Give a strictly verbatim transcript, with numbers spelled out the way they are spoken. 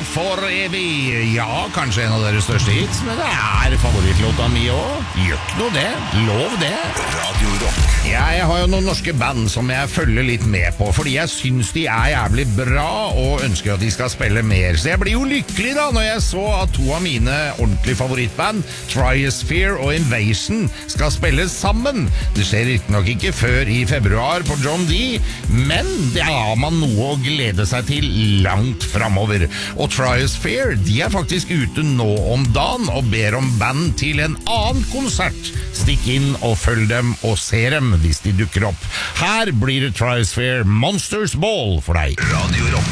for evig. Ja, kanskje en av deres største hits, men det er favorittlåta mi også. Gjør ikke noe det, lov det. Radio Rock. Ja, jeg har jo noen norske band som jeg følger litt med på, fordi jeg synes de er jævlig bra og ønsker at de skal spille mer. Så jeg blir jo lykkelig da når jeg så at to av mine ordentlige favorittband, Triosphere og Invasion, skal spille sammen. Det skjer riktignok ikke før i februar på John D, men det har man noe å glede seg til langt fremover. Og Triosphere, de er faktisk ute nå om dagen og ber om band til en annen konsert. Stikk inn og følg dem og se dem hvis de dukker opp. Her blir det Triosphere Monsters Ball for deg. Radio Rock.